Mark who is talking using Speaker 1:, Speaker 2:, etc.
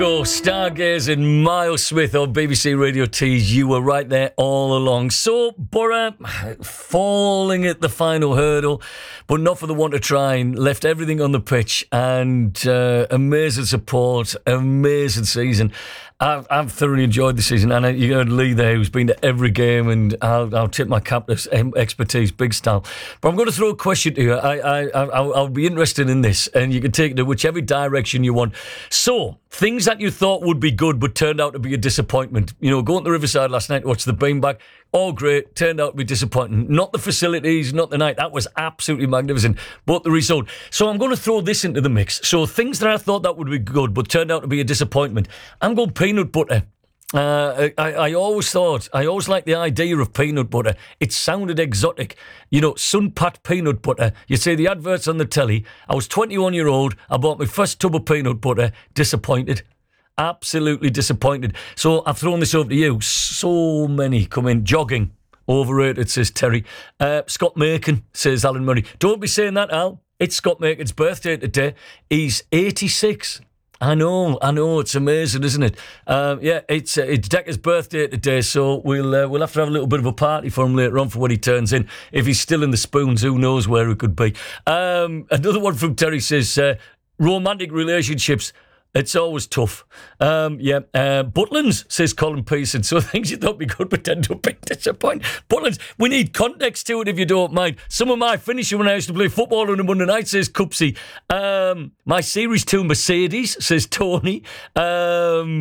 Speaker 1: Go stargazing, Miles Smith on BBC Radio Tees. You were right there all along. So, Borough falling at the final hurdle, but not for the want of trying. Left everything on the pitch and amazing support, amazing season. I've thoroughly enjoyed the season, and you heard Lee there, who's been to every game, and I'll tip my cap to expertise, big style. But I'm going to throw a question to you. I'll be interested in this, and you can take it to whichever direction you want. So, things that you thought would be good but turned out to be a disappointment. You know, going to Riverside last night to watch the Beanbag, all great, turned out to be disappointing. Not the facilities, not the night. That was absolutely magnificent. But the result. So I'm going to throw this into the mix. So things that I thought that would be good but turned out to be a disappointment. I'm going peanut butter. I always liked the idea of peanut butter. It sounded exotic. You know, Sunpat peanut butter. You see the adverts on the telly. I was 21-year-old. I bought my first tub of peanut butter. Disappointed. Absolutely disappointed. So I've thrown this over to you. So many come in. Jogging. Overrated, says Terry. Scott Macon, says Alan Murray. Don't be saying that, Al. It's Scott Macon's birthday today. He's 86. I know, it's amazing, isn't it? It's Decker's birthday today, so we'll have to have a little bit of a party for him later on for when he turns in. If he's still in the spoons, who knows where it could be. Another one from Terry says, romantic relationships, it's always tough. Butlins, says Colin Pearson. So things you thought be good but tend to be disappointing. Butlins, we need context to it if you don't mind. Some of my finishing when I used to play football on a Monday night, says Cupsy. My Series 2 Mercedes, says Tony.